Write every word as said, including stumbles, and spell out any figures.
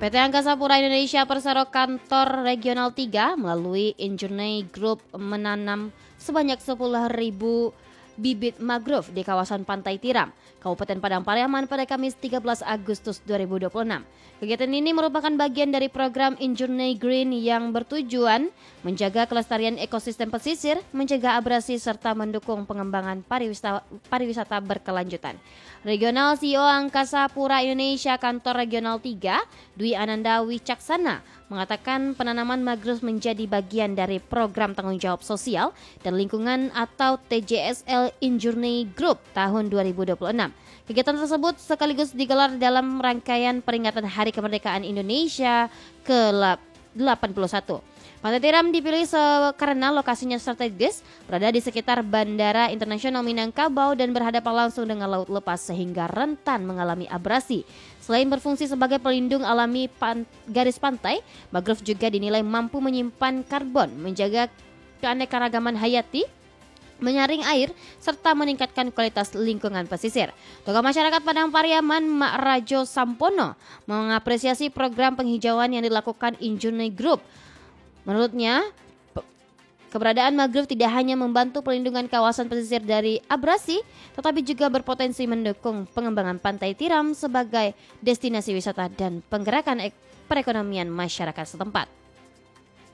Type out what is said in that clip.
P T Angkasa Pura Indonesia Persero Kantor Regional tiga melalui Injourney Group menanam sebanyak sepuluh ribu bibit mangrove di kawasan Pantai Tiram, Kabupaten Padang Pariaman pada Kamis tiga belas Agustus dua ribu dua puluh enam. Kegiatan ini merupakan bagian dari program Injourney Green yang bertujuan menjaga kelestarian ekosistem pesisir, mencegah abrasi serta mendukung pengembangan pariwisata, pariwisata berkelanjutan. Regional C E O Angkasa Pura Indonesia Kantor Regional tiga, Dwi Ananda Wicaksana, mengatakan penanaman mangrove menjadi bagian dari program tanggung jawab sosial dan lingkungan atau T J S L Injourney Group tahun dua ribu dua puluh enam. Kegiatan tersebut sekaligus digelar dalam rangkaian peringatan Hari Kemerdekaan Indonesia ke delapan puluh satu. Pantai Tiram dipilih karena lokasinya strategis, berada di sekitar Bandara Internasional Minangkabau dan berhadapan langsung dengan laut lepas sehingga rentan mengalami abrasi. Selain berfungsi sebagai pelindung alami pan- garis pantai, mangrove juga dinilai mampu menyimpan karbon, menjaga keanekaragaman hayati, menyaring air, serta meningkatkan kualitas lingkungan pesisir. Tokoh masyarakat Padang Pariaman, Mak Rajo Sampono, mengapresiasi program penghijauan yang dilakukan Injourney Group. Menurutnya, keberadaan mangrove tidak hanya membantu pelindungan kawasan pesisir dari abrasi, tetapi juga berpotensi mendukung pengembangan Pantai Tiram sebagai destinasi wisata dan penggerakan perekonomian masyarakat setempat.